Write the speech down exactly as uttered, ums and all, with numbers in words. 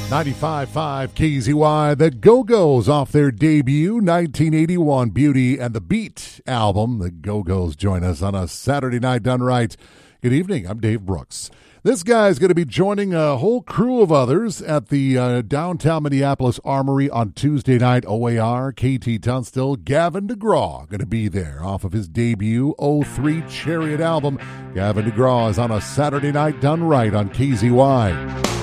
ninety-five point five K Z Y, the Go-Go's off their debut nineteen eighty-one Beauty and the Beat album. The Go-Go's join us on a Saturday night done right. Good evening, I'm Dave Brooks. This guy's going to be joining a whole crew of others at the uh, downtown Minneapolis Armory on Tuesday night. O A R, K T Tunstall, Gavin DeGraw going to be there off of his debut oh three Chariot album. Gavin DeGraw is on a Saturday night done right on K Z Y.